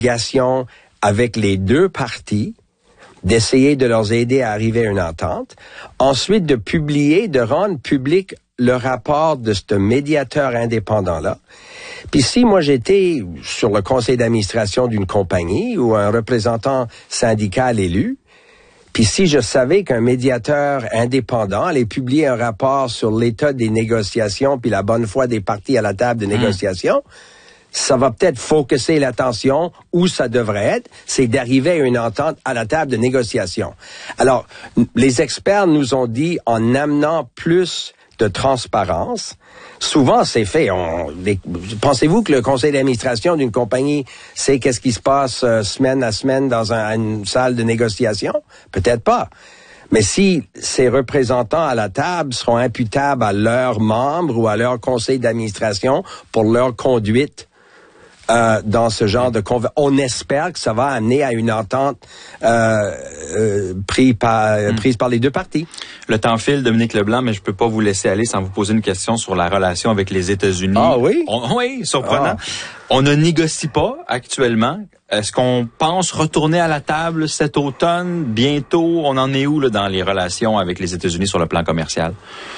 négociation avec les deux parties, d'essayer de leur aider à arriver à une entente. Ensuite, de rendre public le rapport de ce médiateur indépendant-là. Puis si moi j'étais sur le conseil d'administration d'une compagnie ou un représentant syndical élu, puis si je savais qu'un médiateur indépendant allait publier un rapport sur l'état des négociations puis la bonne foi des parties à la table de négociation, ça va peut-être focuser l'attention où ça devrait être, c'est d'arriver à une entente à la table de négociation. Alors, les experts nous ont dit, en amenant plus de transparence, souvent c'est fait. Pensez-vous que le conseil d'administration d'une compagnie sait qu'est-ce qui se passe semaine à semaine dans une salle de négociation? Peut-être pas. Mais si ces représentants à la table seront imputables à leurs membres ou à leur conseil d'administration pour leur conduite dans ce genre de on espère que ça va amener à une entente prise par les deux parties. Le temps file, Dominique Leblanc, mais je peux pas vous laisser aller sans vous poser une question sur la relation avec les États-Unis. Ah oui? Oui, surprenant. On ne négocie pas actuellement. Est-ce qu'on pense retourner à la table cet automne, bientôt? On en est où là, dans les relations avec les États-Unis sur le plan commercial?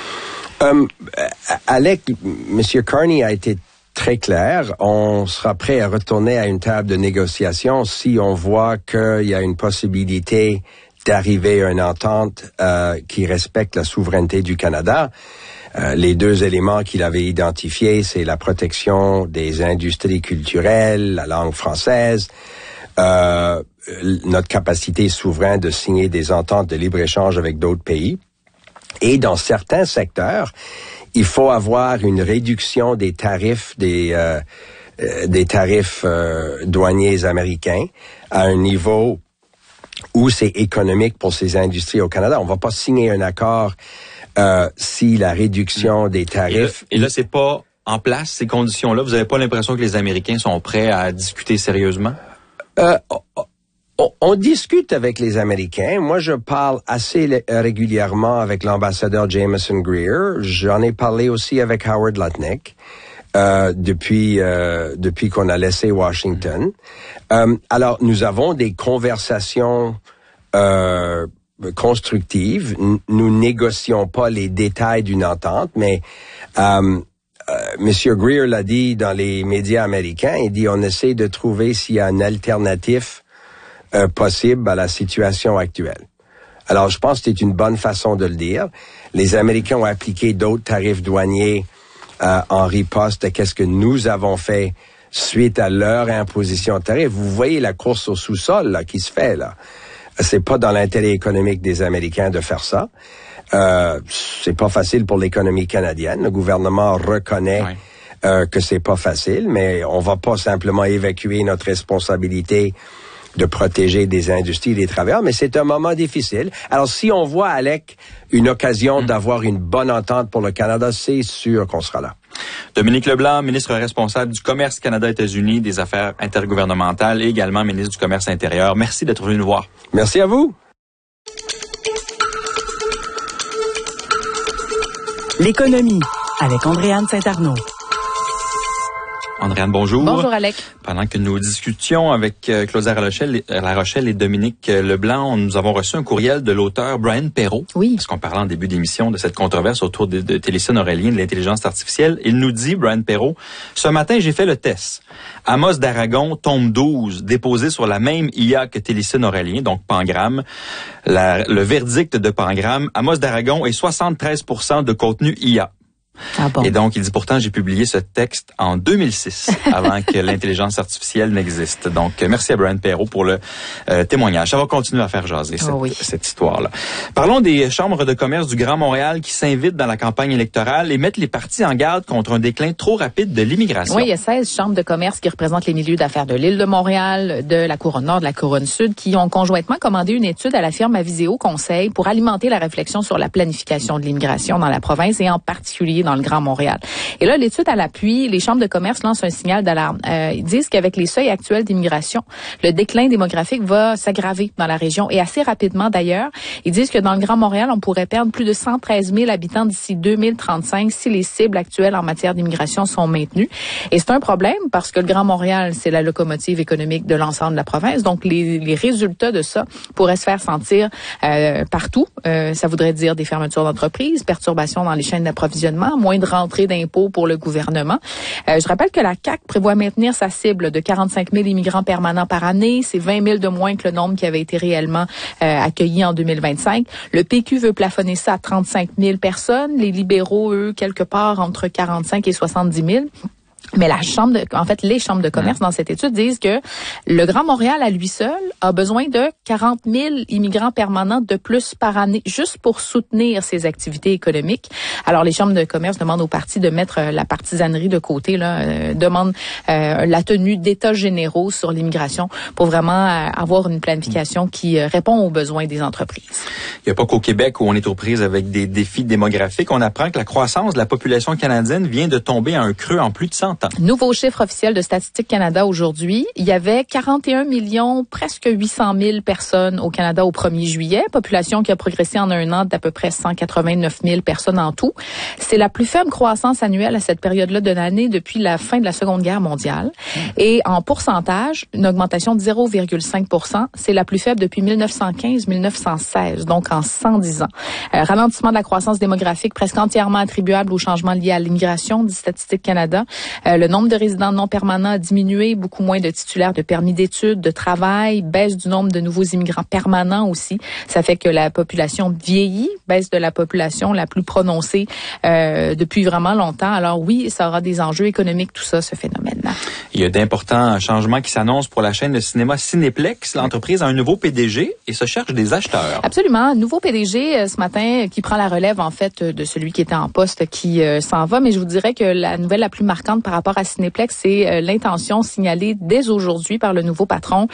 Alec, M. Carney a été très clair. On sera prêt à retourner à une table de négociation si on voit qu'il y a une possibilité d'arriver à une entente qui respecte la souveraineté du Canada. Les deux éléments qu'il avait identifiés, c'est la protection des industries culturelles, la langue française, notre capacité souveraine de signer des ententes de libre-échange avec d'autres pays. Et dans certains secteurs, il faut avoir une réduction des tarifs douaniers américains à un niveau où c'est économique pour ces industries au Canada. On va pas signer un accord si la réduction des tarifs... Et là, c'est pas en place, ces conditions-là? Vous n'avez pas l'impression que les Américains sont prêts à discuter sérieusement? On discute avec les Américains. Moi, je parle assez régulièrement avec l'ambassadeur Jameson Greer. J'en ai parlé aussi avec Howard Lutnick depuis qu'on a laissé Washington. Alors, nous avons des conversations constructives. Nous négocions pas les détails d'une entente, mais Monsieur Greer l'a dit dans les médias américains. Il dit on essaie de trouver s'il y a une alternative possible à la situation actuelle. Alors, je pense que c'est une bonne façon de le dire. Les Américains ont appliqué d'autres tarifs douaniers en riposte à qu'est-ce que nous avons fait suite à leur imposition de tarifs. Vous voyez la course au sous-sol là qui se fait là. C'est pas dans l'intérêt économique des Américains de faire ça. C'est pas facile pour l'économie canadienne. Le gouvernement reconnaît que c'est pas facile, mais on va pas simplement évacuer notre responsabilité de protéger des industries et des travailleurs, mais c'est un moment difficile. Alors, si on voit, Alec, une occasion d'avoir une bonne entente pour le Canada, c'est sûr qu'on sera là. Dominique Leblanc, ministre responsable du Commerce Canada-États-Unis, des Affaires intergouvernementales et également ministre du Commerce intérieur. Merci d'être venu nous voir. Merci à vous. L'économie, avec Andréane Saint-Arnaud. Andréane, bonjour. Bonjour, Alec. Pendant que nous discutions avec Claudia Larochelle et Dominique Leblanc, nous avons reçu un courriel de l'auteur Brian Perrault. Oui. Parce qu'on parlait en début d'émission de cette controverse autour de Télésyn Aurélien, de l'intelligence artificielle. Il nous dit, Brian Perrault, « Ce matin, j'ai fait le test. Amos d'Aragon, tome 12, déposé sur la même IA que Télésyn Aurélien, donc Pangram. Le verdict de Pangram, Amos d'Aragon est 73% de contenu IA. » Ah bon. Et donc, il dit, pourtant, j'ai publié ce texte en 2006, avant que l'intelligence artificielle n'existe. Donc, merci à Brian Perrault pour le témoignage. Ça va continuer à faire jaser cette histoire-là. Parlons des chambres de commerce du Grand Montréal qui s'invitent dans la campagne électorale et mettent les partis en garde contre un déclin trop rapide de l'immigration. Oui, il y a 16 chambres de commerce qui représentent les milieux d'affaires de l'île de Montréal, de la Couronne Nord, de la Couronne Sud, qui ont conjointement commandé une étude à la firme Aviseo Conseil pour alimenter la réflexion sur la planification de l'immigration dans la province et en particulier industrie dans le Grand Montréal. Et là, l'étude à l'appui, les chambres de commerce lancent un signal d'alarme. Ils disent qu'avec les seuils actuels d'immigration, le déclin démographique va s'aggraver dans la région et assez rapidement d'ailleurs. Ils disent que dans le Grand Montréal, on pourrait perdre plus de 113 000 habitants d'ici 2035 si les cibles actuelles en matière d'immigration sont maintenues. Et c'est un problème parce que le Grand Montréal, c'est la locomotive économique de l'ensemble de la province. Donc, les résultats de ça pourraient se faire sentir partout. Ça voudrait dire des fermetures d'entreprises, perturbations dans les chaînes d'approvisionnement, moins de rentrées d'impôts pour le gouvernement. Je rappelle que la CAQ prévoit maintenir sa cible de 45 000 immigrants permanents par année. C'est 20 000 de moins que le nombre qui avait été réellement accueilli en 2025. Le PQ veut plafonner ça à 35 000 personnes. Les libéraux, eux, quelque part entre 45 et 70 000. Mais les chambres de commerce dans cette étude disent que le Grand Montréal à lui seul a besoin de 40 000 immigrants permanents de plus par année juste pour soutenir ses activités économiques. Alors les chambres de commerce demandent aux partis de mettre la partisanerie de côté, demandent la tenue d'états généraux sur l'immigration pour vraiment avoir une planification qui répond aux besoins des entreprises. Il n'y a pas qu'au Québec où on est aux prises avec des défis démographiques. On apprend que la croissance de la population canadienne vient de tomber à un creux en plus de 100 ans. Nouveau chiffre officiel de Statistique Canada aujourd'hui. Il y avait 41 millions, presque 800 000 personnes au Canada au 1er juillet. Population qui a progressé en un an d'à peu près 189 000 personnes en tout. C'est la plus faible croissance annuelle à cette période-là de l'année depuis la fin de la Seconde Guerre mondiale. Et en pourcentage, une augmentation de 0,5 %. C'est la plus faible depuis 1915-1916, donc en 110 ans. Ralentissement de la croissance démographique presque entièrement attribuable aux changements liés à l'immigration, dit Statistique Canada. Le nombre de résidents non permanents a diminué, beaucoup moins de titulaires de permis d'études, de travail, baisse du nombre de nouveaux immigrants permanents aussi. Ça fait que la population vieillit, baisse de la population la plus prononcée depuis vraiment longtemps. Alors oui, ça aura des enjeux économiques, tout ça, ce phénomène-là. Il y a d'importants changements qui s'annoncent pour la chaîne de cinéma Cinéplex. L'entreprise a un nouveau PDG et se cherche des acheteurs. Absolument. Nouveau PDG ce matin qui prend la relève en fait de celui qui était en poste qui s'en va. Mais je vous dirais que la nouvelle la plus marquante par rapport à Cinéplex, c'est l'intention signalée dès aujourd'hui par le nouveau patron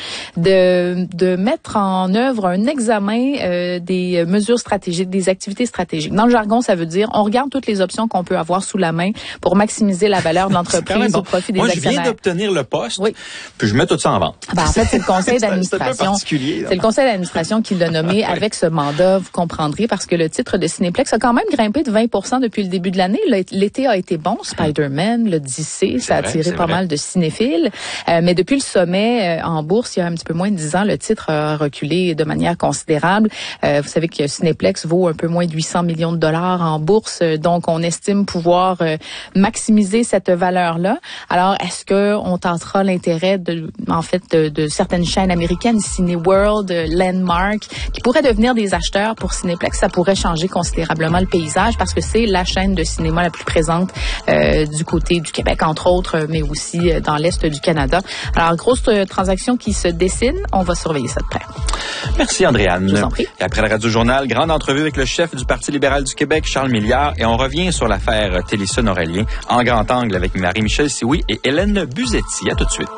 de mettre en œuvre un examen des mesures stratégiques, des activités stratégiques. Dans le jargon, ça veut dire on regarde toutes les options qu'on peut avoir sous la main pour maximiser la valeur de l'entreprise au profit des actionnaires. Moi, je viens d'obtenir le poste, puis je mets tout ça en vente. En fait, c'est le conseil d'administration. C'est le conseil d'administration qui l'a nommé avec ce mandat, vous comprendrez, parce que le titre de Cinéplex a quand même grimpé de 20 % depuis le début de l'année. L'été a été bon, Spider-Man, l'Odyssée, ça a attiré pas mal de cinéphiles. Mais depuis le sommet en bourse, il y a un petit peu moins de 10 ans, le titre a reculé de manière considérable. Vous savez que Cinéplex vaut un peu moins de 800 millions de dollars en bourse, donc on estime pouvoir maximiser cette valeur-là. Alors, est-ce que on tentera l'intérêt de certaines chaînes américaines, Cineworld, Landmark, qui pourraient devenir des acheteurs pour Cinéplex? Ça pourrait changer considérablement le paysage parce que c'est la chaîne de cinéma la plus présente du côté du Québec, entre autres, mais aussi dans l'Est du Canada. Alors, grosse transaction qui se dessine. On va surveiller ça de près. Merci, Andréane. Je vous en prie. Et après le Radio-Journal, grande entrevue avec le chef du Parti libéral du Québec, Charles Milliard, et on revient sur l'affaire Télésson-Aurélien en grand angle avec Marie-Michel Sioui et Hélène Buzetti. À tout de suite.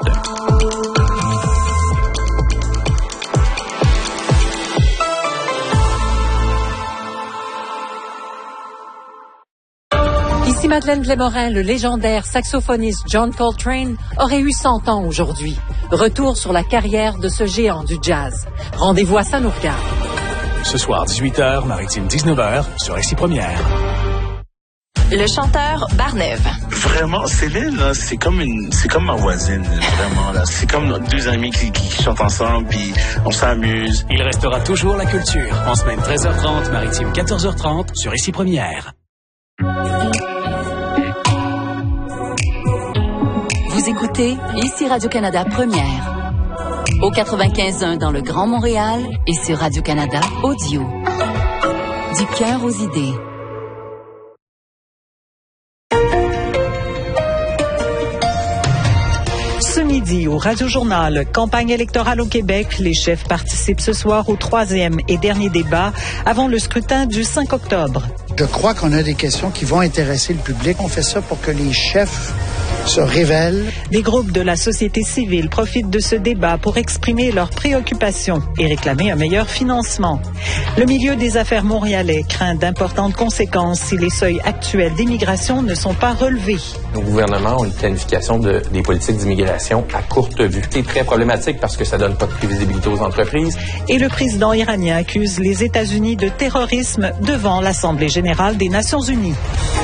Ici Madeleine Blais-Morin, le légendaire saxophoniste John Coltrane aurait eu 100 ans aujourd'hui. Retour sur la carrière de ce géant du jazz. Rendez-vous à Saint-Nourgar. Ce soir, 18h, Maritime 19h, sur Ici Première. Le chanteur Barnève. Vraiment, Céline, là, c'est comme ma voisine, vraiment, là. C'est comme nos deux amis qui chantent ensemble, puis on s'amuse. Il restera toujours la culture. En semaine 13h30, Maritime 14h30, sur Ici Première. Vous écoutez Ici Radio-Canada Première. Au 95.1 dans le Grand Montréal et sur Radio-Canada Audio. Du cœur aux idées. Ce midi, au Radio-Journal, campagne électorale au Québec, les chefs participent ce soir au 3e et dernier débat avant le scrutin du 5 octobre. Je crois qu'on a des questions qui vont intéresser le public. On fait ça pour que les chefs se révèle. Des groupes de la société civile profitent de ce débat pour exprimer leurs préoccupations et réclamer un meilleur financement. Le milieu des affaires montréalais craint d'importantes conséquences si les seuils actuels d'immigration ne sont pas relevés. Nos gouvernements ont une planification des politiques d'immigration à courte vue. C'est très problématique parce que ça donne pas de prévisibilité aux entreprises. Et le président iranien accuse les États-Unis de terrorisme devant l'Assemblée générale des Nations unies.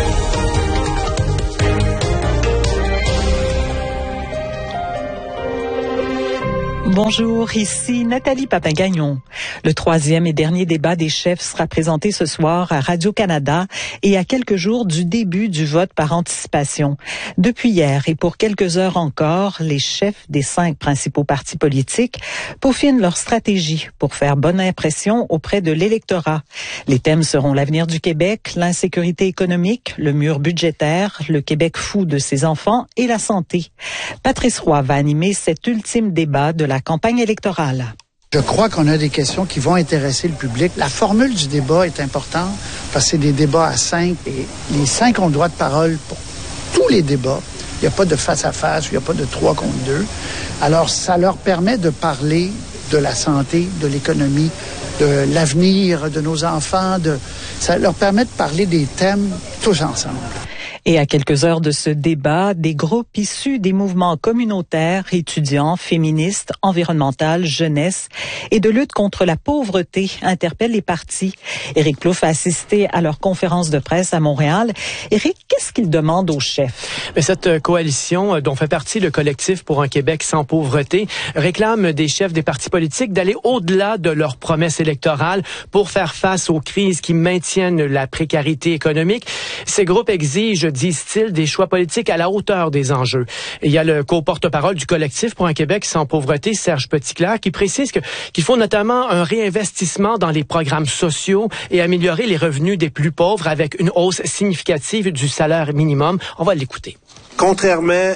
Bonjour, ici Nathalie Papagagnon. Le 3e et dernier débat des chefs sera présenté ce soir à Radio-Canada et à quelques jours du début du vote par anticipation. Depuis hier et pour quelques heures encore, les chefs des 5 principaux partis politiques peaufinent leur stratégie pour faire bonne impression auprès de l'électorat. Les thèmes seront l'avenir du Québec, l'insécurité économique, le mur budgétaire, le Québec fou de ses enfants et la santé. Patrice Roy va animer cet ultime débat de la campagne électorale. Je crois qu'on a des questions qui vont intéresser le public. La formule du débat est importante parce que c'est des débats à 5 et les 5 ont le droit de parole pour tous les débats. Il n'y a pas de face à face, il n'y a pas de 3 contre 2. Alors, ça leur permet de parler de la santé, de l'économie, de l'avenir de nos enfants. Ça leur permet de parler des thèmes tous ensemble. Et à quelques heures de ce débat, des groupes issus des mouvements communautaires, étudiants, féministes, environnementales, jeunesse et de lutte contre la pauvreté interpellent les partis. Éric Plouffe a assisté à leur conférence de presse à Montréal. Éric, qu'est-ce qu'il demande aux chefs? Mais cette coalition, dont fait partie le collectif pour un Québec sans pauvreté, réclame des chefs des partis politiques d'aller au-delà de leurs promesses électorales pour faire face aux crises qui maintiennent la précarité économique. Ces groupes exigent, disent-ils, des choix politiques à la hauteur des enjeux. Et il y a le co-porte-parole du collectif pour un Québec sans pauvreté, Serge Petitclerc, qui précise qu'il faut notamment un réinvestissement dans les programmes sociaux et améliorer les revenus des plus pauvres avec une hausse significative du salaire minimum. On va l'écouter. Contrairement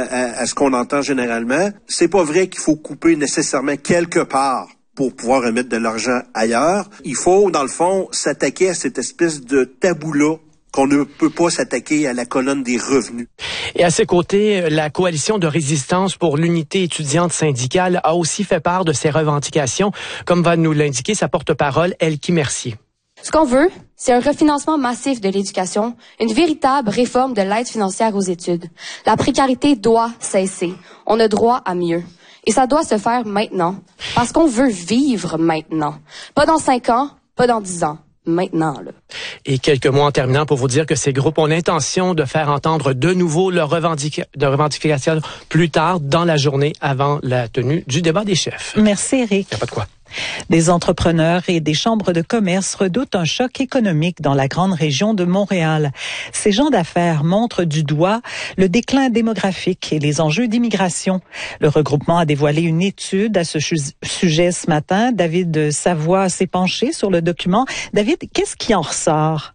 à ce qu'on entend généralement, c'est pas vrai qu'il faut couper nécessairement quelque part pour pouvoir remettre de l'argent ailleurs. Il faut, dans le fond, s'attaquer à cette espèce de tabou-là qu'on ne peut pas s'attaquer à la colonne des revenus. Et à ses côtés, la coalition de résistance pour l'unité étudiante syndicale a aussi fait part de ses revendications, comme va nous l'indiquer sa porte-parole, Elkie Mercier. Ce qu'on veut, c'est un refinancement massif de l'éducation, une véritable réforme de l'aide financière aux études. La précarité doit cesser. On a droit à mieux. Et ça doit se faire maintenant, parce qu'on veut vivre maintenant. Pas dans 5 ans, pas dans 10 ans. Maintenant, là. Et quelques mots en terminant pour vous dire que ces groupes ont l'intention de faire entendre de nouveau leurs revendications plus tard dans la journée avant la tenue du débat des chefs. Merci, Éric. Il n'y a pas de quoi. Des entrepreneurs et des chambres de commerce redoutent un choc économique dans la grande région de Montréal. Ces gens d'affaires montrent du doigt le déclin démographique et les enjeux d'immigration. Le regroupement a dévoilé une étude à ce sujet ce matin. David Savoie s'est penché sur le document. David, qu'est-ce qui en ressort?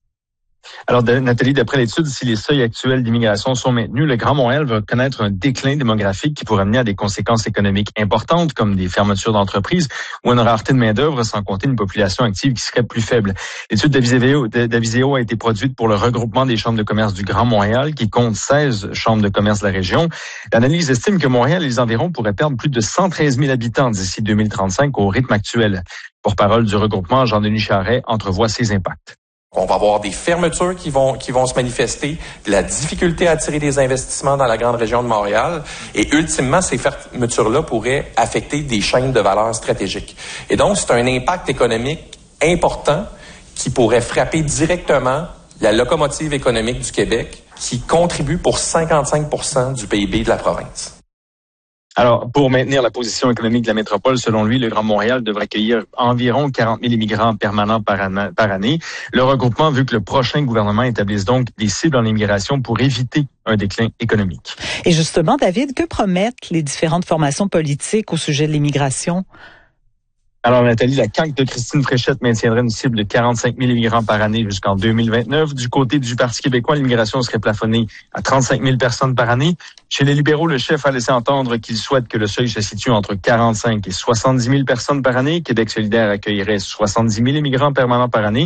Alors, Nathalie, d'après l'étude, si les seuils actuels d'immigration sont maintenus, le Grand Montréal va connaître un déclin démographique qui pourrait mener à des conséquences économiques importantes, comme des fermetures d'entreprises ou une rareté de main-d'œuvre, sans compter une population active qui serait plus faible. L'étude d'Aviseo a été produite pour le regroupement des chambres de commerce du Grand Montréal, qui compte 16 chambres de commerce de la région. L'analyse estime que Montréal et les environs pourraient perdre plus de 113 000 habitants d'ici 2035 au rythme actuel. Porte-parole du regroupement, Jean-Denis Charret, entrevoit ces impacts. On va avoir des fermetures qui vont se manifester, de la difficulté à attirer des investissements dans la grande région de Montréal. Et ultimement, ces fermetures-là pourraient affecter des chaînes de valeur stratégiques. Et donc, c'est un impact économique important qui pourrait frapper directement la locomotive économique du Québec, qui contribue pour 55% du PIB de la province. Alors, pour maintenir la position économique de la métropole, selon lui, le Grand Montréal devrait accueillir environ 40 000 immigrants permanents par année. Le regroupement veut que le prochain gouvernement établisse donc des cibles en immigration pour éviter un déclin économique. Et justement, David, que promettent les différentes formations politiques au sujet de l'immigration? Alors, Nathalie, la CAQ de Christine Fréchette maintiendrait une cible de 45 000 immigrants par année jusqu'en 2029. Du côté du Parti québécois, l'immigration serait plafonnée à 35 000 personnes par année. Chez les libéraux, le chef a laissé entendre qu'il souhaite que le seuil se situe entre 45 et 70 000 personnes par année. Québec solidaire accueillerait 70 000 immigrants permanents par année.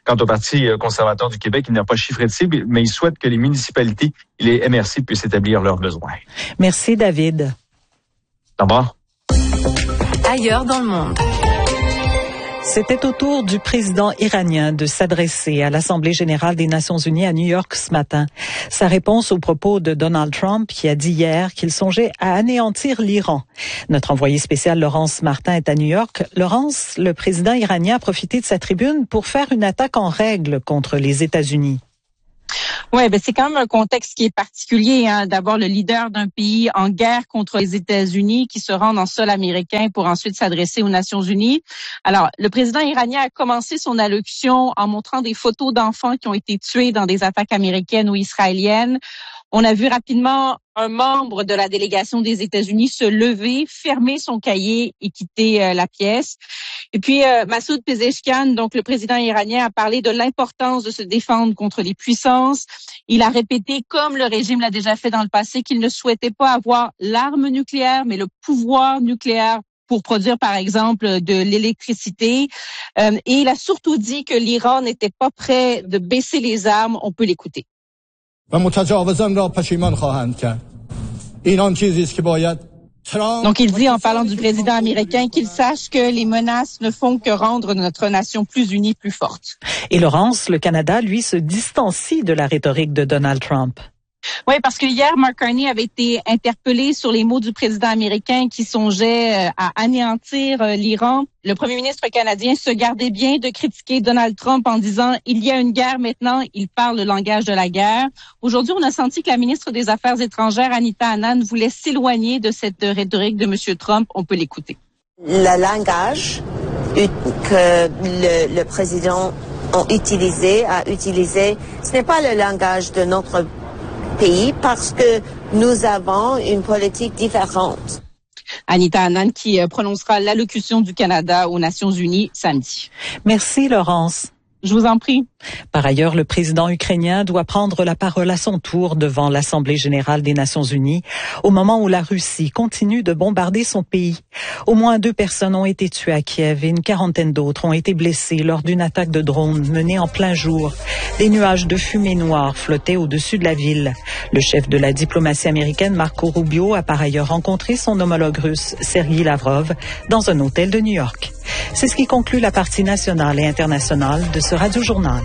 Quant au Parti conservateur du Québec, il n'a pas chiffré de cible, mais il souhaite que les municipalités et les MRC puissent établir leurs besoins. Merci, David. Au revoir. Ailleurs dans le monde. C'était au tour du président iranien de s'adresser à l'Assemblée générale des Nations unies à New York ce matin. Sa réponse aux propos de Donald Trump qui a dit hier qu'il songeait à anéantir l'Iran. Notre envoyé spécial Laurence Martin est à New York. Laurence, le président iranien a profité de sa tribune pour faire une attaque en règle contre les États-Unis. Oui, c'est quand même un contexte qui est particulier, d'avoir le leader d'un pays en guerre contre les États-Unis qui se rend en sol américain pour ensuite s'adresser aux Nations unies. Alors, le président iranien a commencé son allocution en montrant des photos d'enfants qui ont été tués dans des attaques américaines ou israéliennes. On a vu rapidement un membre de la délégation des États-Unis se lever, fermer son cahier et quitter la pièce. Et puis, Massoud Pezeshkian, donc le président iranien, a parlé de l'importance de se défendre contre les puissances. Il a répété, comme le régime l'a déjà fait dans le passé, qu'il ne souhaitait pas avoir l'arme nucléaire, mais le pouvoir nucléaire pour produire, par exemple, de l'électricité. Et il a surtout dit que l'Iran n'était pas prêt de baisser les armes. On peut l'écouter. Donc il dit, en parlant du président américain, qu'il sache que les menaces ne font que rendre notre nation plus unie, plus forte. Et Laurence, le Canada, lui, se distancie de la rhétorique de Donald Trump. Oui, parce que hier, Mark Carney avait été interpellé sur les mots du président américain qui songeait à anéantir l'Iran. Le premier ministre canadien se gardait bien de critiquer Donald Trump en disant « il y a une guerre maintenant, il parle le langage de la guerre ». Aujourd'hui, on a senti que la ministre des Affaires étrangères, Anita Anand, voulait s'éloigner de cette rhétorique de M. Trump. On peut l'écouter. Le langage que le président a utilisé, ce n'est pas le langage de notre pays parce que nous avons une politique différente. Anita Anand qui prononcera l'allocution du Canada aux Nations unies samedi. Merci Laurence. Je vous en prie. Par ailleurs, le président ukrainien doit prendre la parole à son tour devant l'Assemblée générale des Nations unies au moment où la Russie continue de bombarder son pays. Au moins 2 personnes ont été tuées à Kiev et une quarantaine d'autres ont été blessées lors d'une attaque de drone menée en plein jour. Des nuages de fumée noire flottaient au-dessus de la ville. Le chef de la diplomatie américaine, Marco Rubio, a par ailleurs rencontré son homologue russe, Sergei Lavrov, dans un hôtel de New York. C'est ce qui conclut la partie nationale et internationale de ce Radio-Journal.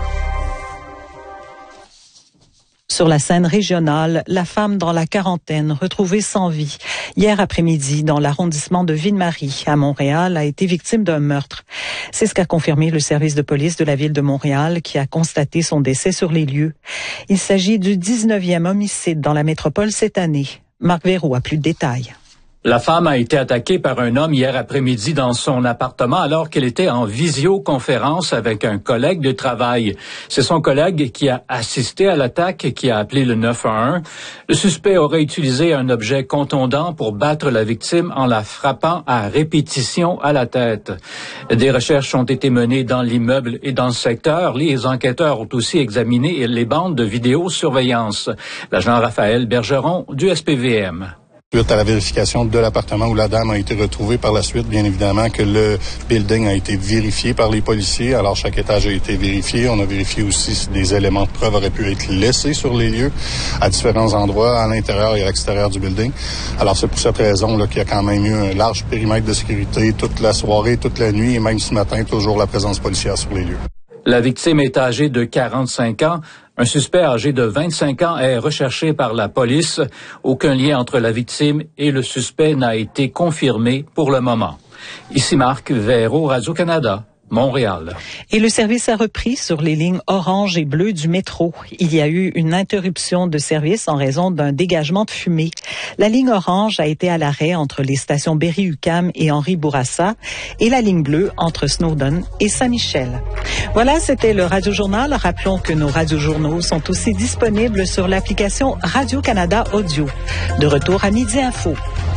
Sur la scène régionale, la femme dans la quarantaine retrouvée sans vie hier après-midi dans l'arrondissement de Ville-Marie à Montréal a été victime d'un meurtre. C'est ce qu'a confirmé le service de police de la ville de Montréal qui a constaté son décès sur les lieux. Il s'agit du 19e homicide dans la métropole cette année. Marc Verroux a plus de détails. La femme a été attaquée par un homme hier après-midi dans son appartement alors qu'elle était en visioconférence avec un collègue de travail. C'est son collègue qui a assisté à l'attaque et qui a appelé le 911. Le suspect aurait utilisé un objet contondant pour battre la victime en la frappant à répétition à la tête. Des recherches ont été menées dans l'immeuble et dans le secteur. Les enquêteurs ont aussi examiné les bandes de vidéosurveillance. L'agent Raphaël Bergeron du SPVM. Suite à la vérification de l'appartement où la dame a été retrouvée par la suite, bien évidemment que le building a été vérifié par les policiers. Alors, chaque étage a été vérifié. On a vérifié aussi si des éléments de preuve auraient pu être laissés sur les lieux à différents endroits, à l'intérieur et à l'extérieur du building. Alors, c'est pour cette raison là qu'il y a quand même eu un large périmètre de sécurité toute la soirée, toute la nuit et même ce matin, toujours la présence policière sur les lieux. La victime est âgée de 45 ans. Un suspect âgé de 25 ans est recherché par la police. Aucun lien entre la victime et le suspect n'a été confirmé pour le moment. Ici Marc Verreau, Radio-Canada. Montréal. Et le service a repris sur les lignes orange et bleu du métro. Il y a eu une interruption de service en raison d'un dégagement de fumée. La ligne orange a été à l'arrêt entre les stations Berry-UQAM et Henri Bourassa et la ligne bleue entre Snowden et Saint-Michel. Voilà, c'était le Radio-Journal. Rappelons que nos radiojournaux sont aussi disponibles sur l'application Radio-Canada Audio. De retour à Midi Info.